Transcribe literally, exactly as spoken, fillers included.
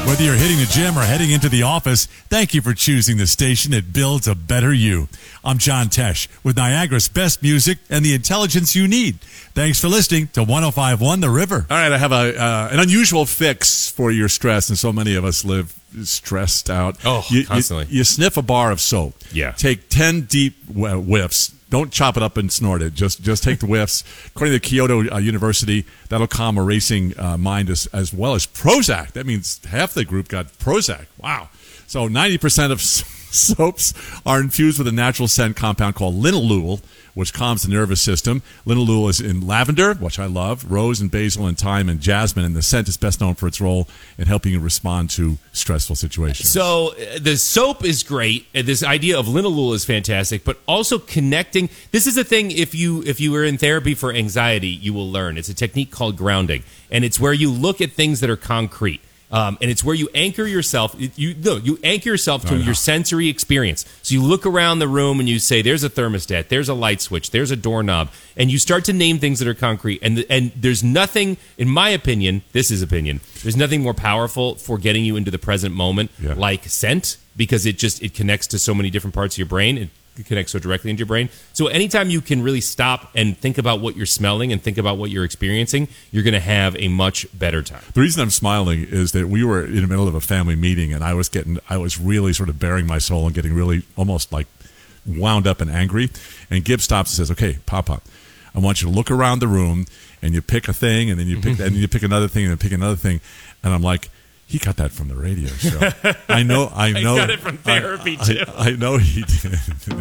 Whether you're hitting the gym or heading into the office, thank you for choosing the station that builds a better you. I'm John Tesh with Niagara's best music and the intelligence you need. Thanks for listening to one oh five point one The River. All right, I have a uh, an unusual fix for your stress, and so many of us live stressed out. Oh, you, constantly. You, you sniff a bar of soap. Yeah. Take ten deep whiffs. Don't chop it up and snort it. Just just take the whiffs. According to Kyoto uh, University, that'll calm a racing uh, mind as, as well as Prozac. That means half the group got Prozac. Wow. So ninety percent of soaps are infused with a natural scent compound called linalool, which calms the nervous system. Linalool is in lavender, which I love, rose and basil and thyme and jasmine, and the scent is best known for its role in helping you respond to stressful situations. So uh, the soap is great. And this idea of linalool is fantastic, but also connecting. This is a thing, if you if you are in therapy for anxiety, you will learn. It's a technique called grounding, and it's where you look at things that are concrete. Um, and it's where you anchor yourself. You no, you anchor yourself to your sensory experience. So you look around the room and you say, "There's a thermostat. There's a light switch. There's a doorknob," and you start to name things that are concrete. And and there's nothing, in my opinion, this is opinion. There's nothing more powerful for getting you into the present moment, Yeah. like scent, because it just it connects to so many different parts of your brain. It connects so directly into your brain. So anytime you can really stop and think about what you're smelling and think about what you're experiencing, you're going to have a much better time. The reason I'm smiling is that we were in the middle of a family meeting, and I was getting, I was really sort of bearing my soul and getting really almost like wound up and angry. And Gibb stops and says, "Okay, Papa, I want you to look around the room, and you pick a thing, and then you pick, and you pick another thing, and then pick another thing." And I'm like, he got that from the radio show. I know, I know. I got it from therapy I, too. I, I know he did.